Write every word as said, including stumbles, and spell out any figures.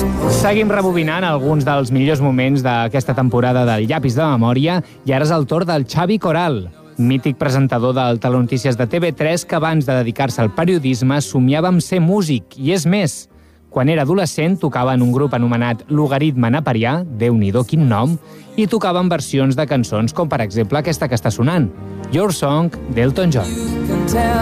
Seguim rebobinant alguns dels millors moments d'aquesta temporada del Llapis de Memòria i ara és el torn del Xavi Coral, mític presentador del Telenotícies de T V tres que abans de dedicar-se al periodisme somiava amb ser músic. I és més, quan era adolescent tocava en un grup anomenat Logaritme Naparià, Déu-n'hi-do quin nom, i tocava en versions de cançons com per exemple aquesta que està sonant, Your Song d'Elton John.